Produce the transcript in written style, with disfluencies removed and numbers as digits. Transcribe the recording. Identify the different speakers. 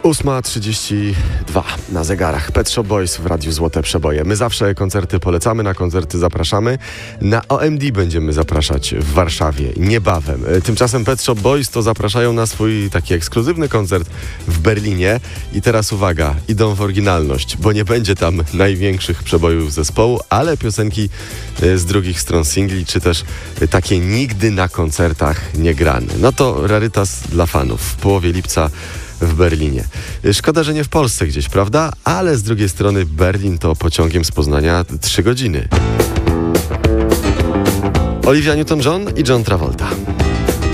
Speaker 1: 8:32 na zegarach. Pet Shop Boys w Radiu Złote Przeboje. My zawsze koncerty polecamy, na koncerty zapraszamy. Na OMD będziemy zapraszać w Warszawie niebawem. Tymczasem Pet Shop Boys to zapraszają na swój taki ekskluzywny koncert w Berlinie. I teraz uwaga, idą w oryginalność, bo nie będzie tam największych przebojów zespołu, ale piosenki z drugich stron singli, czy też takie nigdy na koncertach nie grane. No to rarytas dla fanów. W połowie lipca w Berlinie. Szkoda, że nie w Polsce gdzieś, prawda? Ale z drugiej strony Berlin to pociągiem z Poznania 3 godziny. Olivia Newton-John i John Travolta.